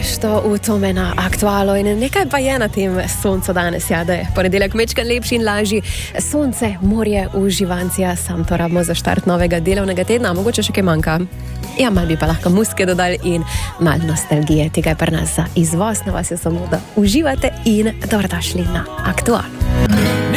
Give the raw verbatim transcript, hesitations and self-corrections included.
to v tome na aktualo in nekaj pa je na tem soncu danes, ja, da je ponedeljek mečkan lepši in lažji. Sonce, morje, uživancija, sam to rabimo za štart novega delovnega tedna, mogoče še kaj manjka. Ja, mal bi pa lahko muske dodali in mal nostalgije, tega je pri nas za izvoz, na vas je samo, da uživate in dobrodošli na aktualo.